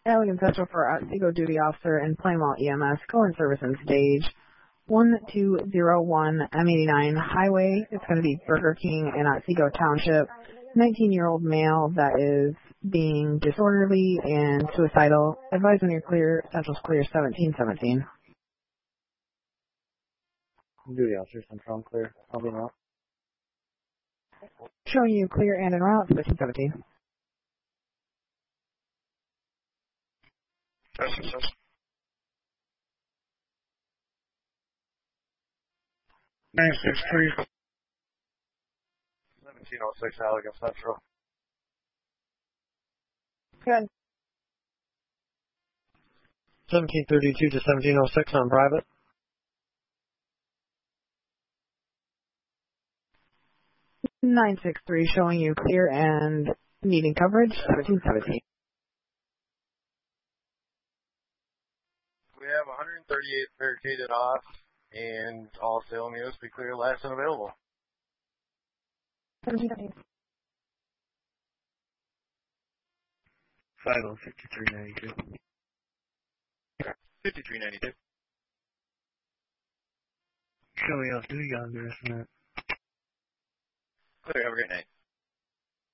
Allegan Central for Otsego Duty Officer and Plainwell EMS, call in service and stage 1201 M89 Highway. It's going to be Burger King in Otsego Township. 19-year-old male that is being disorderly and suicidal. Advise when you're clear. Central's clear 1717. Duty Officer, Central, clear. I'll be in route. Showing you clear and en route 1717. Success. 963. 1706 Allegan Central. Good. 1732 to 1706 on private. (963) showing you clear and needing coverage 1717. We have 138 barricaded off, and all Salem units be clear, last and available. 1717. 505392. 5392. Show me off duty on the estimate. Clear, have a great night.